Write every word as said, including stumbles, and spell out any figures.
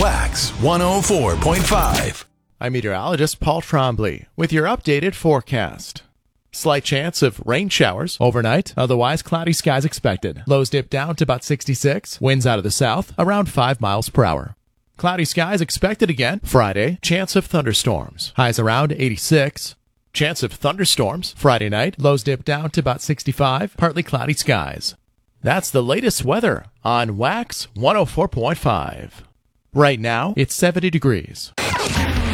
Wax one oh four point five. I'm meteorologist Paul Trombley with your updated forecast. Slight chance of rain showers overnight, otherwise cloudy skies expected. Lows dip down to about sixty-six, winds out of the south around five miles per hour. Cloudy skies expected again Friday, chance of thunderstorms. Highs around eighty-six. Chance of thunderstorms Friday night, lows dip down to about sixty-five, partly cloudy skies. That's the latest weather on Wax one oh four point five. Right now, it's seventy degrees.